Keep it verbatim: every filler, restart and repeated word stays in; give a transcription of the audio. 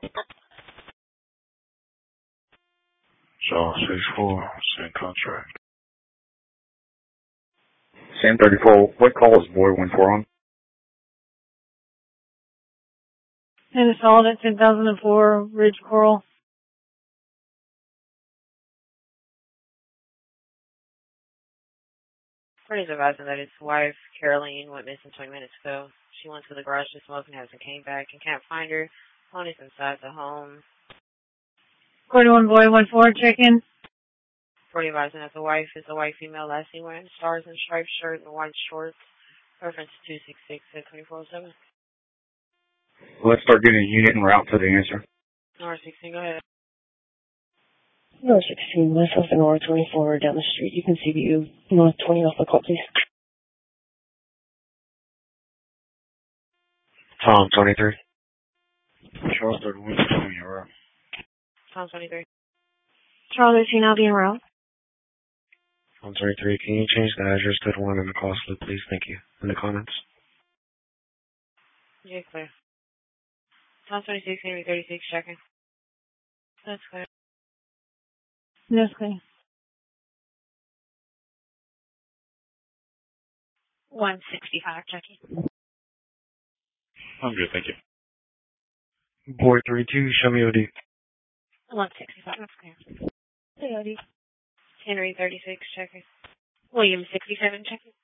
Shaw six four, same contract. Sam thirty-four, what call is boy one four on? And it's all at ten thousand four Ridge Coral. Party's advising that his wife, Caroline, went missing twenty minutes ago. She went to the garage to smoke and hasn't came back and can't find her. Pony's inside the home. forty-one Boy one four, check in. Party advising that the wife is the white female last seen wearing stars and striped shirt and white shorts. Reference two six six at twenty-four oh seven. Let's start getting a unit and route to the answer. North sixteen, go ahead. North sixteen, myself and North twenty-four down the street. You can see view. North twenty off the call, please. Tom twenty-three. Charles thirty-one, twenty, route. Tom twenty-three. Charles eighteen, I'll be en route. Tom twenty-three, can you change the address to the one in the call slip, please? Thank you. In the comments. Yeah, clear. Tom twenty-six, Henry thirty-six, checking. That's clear. That's clear. one sixty-five, checking. I'm good, thank you. Boy three two, show me O D. one sixty-five, that's clear. Hey, O D. Henry thirty-six, checking. William sixty-seven, checking.